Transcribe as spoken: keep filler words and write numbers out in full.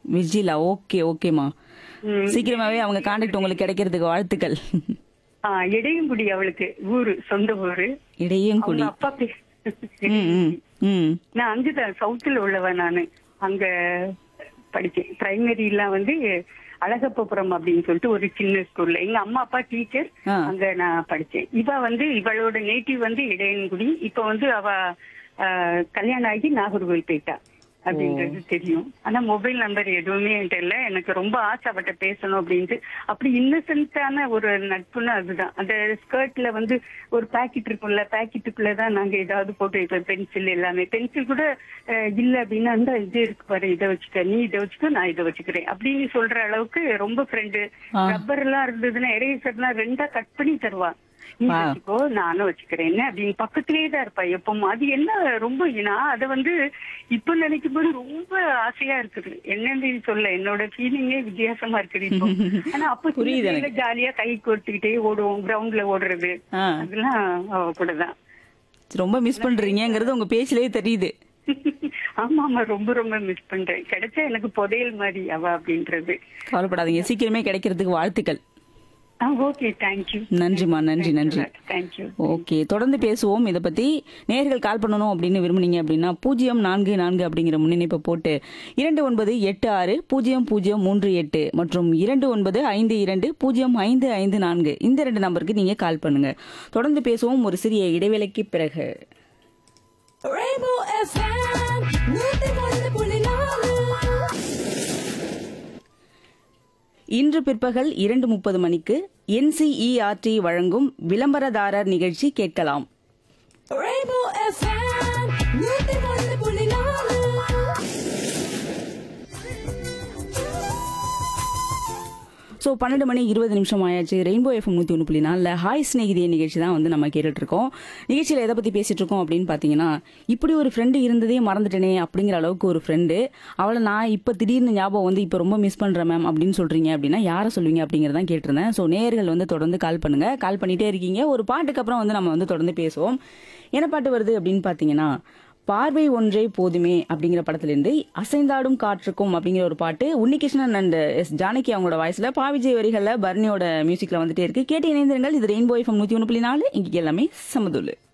Vijila. Okay ஓகேமா. ம். சீக்கிரமாவே அவங்க கான்டாக்ட் உங்களுக்கு கிடைக்கிறதுக்கு வாழ்த்துக்கள். ஆ, இடையங்குடி அவளுக்கு ஊரு, சொந்த ஊரு. இடையங்குடி. அவங்க அப்பா பேர் ம் ம் ம். நான் அங்குதான் சவுத்துல உள்ளவ நானு. அங்க படிச்சேன். பிரைமரி எல்லாம் வந்து அழகப்பபுரம் அப்படின்னு சொல்லிட்டு ஒரு சின்ன ஸ்கூல்ல எங்க அம்மா அப்பா டீச்சர். ஆ. அங்க நான் படிச்சேன். இவ வந்து இவளோட நேட்டிவ் வந்து இடையன்குடி. இப்ப வந்து அவ ஆ, கல்யாணம் ஆகி நாகர்கோவில் போயிட்டா அப்படின்றது தெரியும். ஆனா மொபைல் நம்பர் எதுவுமே என்கிட்ட இல்ல. எனக்கு ரொம்ப ஆசை அவட்ட பேசணும் அப்படின்ட்டு. அப்படி இன்னசென்ட்டான ஒரு நட்புன்னு அதுதான். அந்த ஸ்கர்ட்ல வந்து ஒரு பாக்கெட் இருக்கும்ல, பாக்கெட்டுக்குள்ளதான் நாங்க ஏதாவது போட்டு வைப்போம். பென்சில் எல்லாமே. பென்சில் கூட அஹ், இல்ல அப்படின்னா அந்த இது இருக்கு பாரு, இதை வச்சுக்க, நீ இதை வச்சுக்க, நான் இதை வச்சுக்கிறேன் அப்படின்னு சொல்ற அளவுக்கு ரொம்ப ஃப்ரெண்டு. ஆ. ரப்பர் எல்லாம் இருந்ததுன்னா எரேசர்லாம் ரெண்டா கட் பண்ணி தருவா. நீ Wow. வச்சுக்கோ, நானும் வச்சுக்கிறேன் அப்படின்னு பக்கத்திலேயே தான் இருப்பா எப்பவும். அது என்ன ரொம்ப நான் அதை வந்து இப்ப நினைக்கும் போது ரொம்ப ஆசையா இருக்குது. என்னன்னு சொல்ல, என்னோட ஃபீலிங்கே வித்தியாசமா இருக்குது இப்போ. ஆனா அப்ப புரியுது எனக்கு. ஜாலியா கை கோர்த்துக்கிட்டே ஓடுவோம், கிரவுண்ட்ல ஓடுறது, ஆ. அதெல்லாம் அவ கூடதான். ரொம்ப மிஸ் பண்றீங்கங்கிறது உங்க பேச்சிலேயே தெரியுது. ஆமா ஆமா, ரொம்ப ரொம்ப மிஸ் பண்றேன். கிடைச்சா எனக்கு புதையல் மாதிரி அவ அப்படின்றது. கவலைப்படாதீங்க, சீக்கிரமே கிடைக்கிறதுக்கு வாழ்த்துக்கள். Okay, thank you. நன்றிம்மா, நன்றி நன்றி. தேங்க்யூ. ஓகே, தொடர்ந்து பேசுவோம் இதை பத்தி. நேயர்கள் கால் பண்ணணும் அப்படின்னு விரும்புனீங்க அப்படின்னா பூஜ்ஜியம் நான்கு நான்கு அப்படிங்கிற முன்னிணைப்பை போட்டு இரண்டு ஒன்பது எட்டு ஆறு பூஜ்ஜியம் பூஜ்ஜியம் மூன்று எட்டு மற்றும் இரண்டு ஒன்பது ஐந்து இரண்டு பூஜ்ஜியம் ஐந்து ஐந்து நான்கு இந்த ரெண்டு நம்பருக்கு நீங்க கால் பண்ணுங்க. தொடர்ந்து பேசுவோம் ஒரு சிறிய இடைவேளைக்கு பிறகு. Rainbow எஃப் எம் நூத்தி ஒன்று புள்ளி நாலு. இன்று பிற்பகல் இரண்டு முப்பது மணிக்கு என்சிஇஆர்டி வழங்கும் விளம்பரதாரர் நிகழ்ச்சி கேட்கலாம். Rainbow எஃப் எம் நூத்தி ஒன்று புள்ளி நாலு. ஸோ பன்னெண்டு மணி இருபது நிமிஷம் ஆயாச்சு. ரெயின்போ எஃப்எம் நூற்றி ஒன்று புள்ளி நாலில் ஹாய் ஸ்நேகிதிய நிகழ்ச்சி தான் வந்து நம்ம கேட்டுட்டு இருக்கோம். நிகழ்ச்சியில் எதை பற்றி பேசிட்டு இருக்கோம் அப்படின்னு பார்த்தீங்கன்னா, இப்படி ஒரு ஃப்ரெண்டு இருந்ததே மறந்துட்டேனே அப்படிங்கிற அளவுக்கு ஒரு ஃப்ரெண்டு. அவளை நான் இப்போ திடீர்னு ஞாபகம் வந்து இப்போ ரொம்ப மிஸ் பண்ணுறேன் மேம் அப்படின்னு சொல்கிறீங்க அப்படின்னா யாரை சொல்லுவீங்க அப்படிங்கிறதான் கேட்டிருந்தேன். ஸோ நேயர்கள் வந்து தொடர்ந்து கால் பண்ணுங்க. கால் பண்ணிட்டே இருக்கீங்க. ஒரு பாட்டுக்கு அப்புறம் வந்து நம்ம வந்து தொடர்ந்து பேசுவோம். என்ன பாட்டு வருது அப்படின்னு பார்த்தீங்கன்னா, பார்வை ஒன்றே போதுமே அப்படிங்கிற படத்திலிருந்து அசைந்தாடும் காற்றுக்கும் அப்படிங்கிற ஒரு பாட்டு உன்னிகிருஷ்ணன் அண்ட் எஸ் ஜானகி அவங்களோட வாய்ஸ்ல பாவிஜய் வரிகள்ல பர்னியோட மியூசிக்ல வந்துட்டே இருக்கு. கேட்டு இணைந்திருங்கள். இது ரெயின்போ எஃப்எம் நூத்தி ஒன்று புள்ளி நாலு. இங்க எல்லாமே சமதுல்லு.